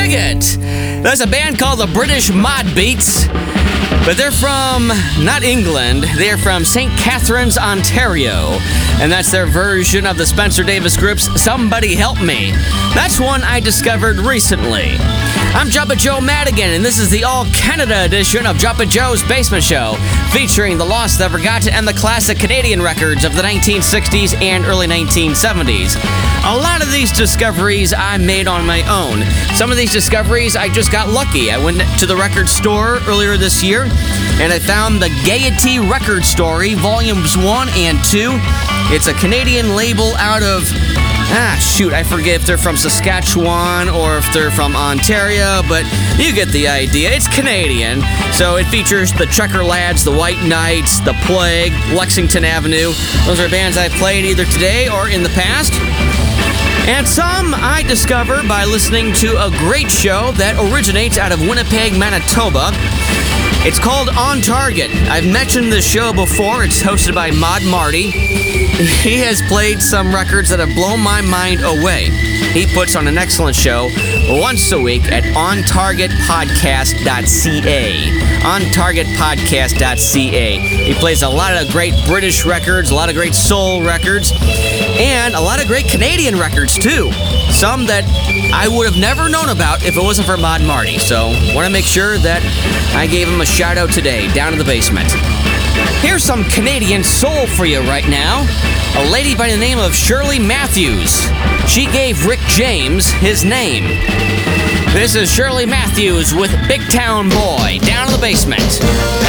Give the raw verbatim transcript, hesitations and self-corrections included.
dig it. There's a band called the British Mod Beats, but they're from, not England, they're from Saint Catharines, Ontario. And that's their version of the Spencer Davis Group's Somebody Help Me. That's one I discovered recently. I'm Joppa Joe Madigan, and this is the all-Canada edition of Joppa Joe's Basement Show, featuring the lost, the forgotten, and the classic Canadian records of the nineteen sixties and early nineteen seventies. A lot of these discoveries I made on my own. Some of these discoveries I just got lucky. I went to the record store earlier this year, and I found the Gaiety Record Story, Volumes one and two. It's a Canadian label out of... Ah, shoot, I forget if they're from Saskatchewan or if they're from Ontario, but you get the idea. It's Canadian, so it features the Trekker Lads, the White Knights, the Plague, Lexington Avenue. Those are bands I've played either today or in the past. And some I discover by listening to a great show that originates out of Winnipeg, Manitoba. It's called On Target. I've mentioned this show before. It's hosted by Mod Marty. He has played some records that have blown my mind away. He puts on an excellent show once a week at on target podcast dot c a. on target podcast dot c a. He plays a lot of great British records, a lot of great soul records, and a lot of great Canadian records, too. Some that I would have never known about if it wasn't for Mod Marty. So, want to make sure that I gave him a shout out today, down in the basement. Here's some Canadian soul for you right now. A lady by the name of Shirley Matthews. She gave Rick James his name. This is Shirley Matthews with Big Town Boy, down in the basement.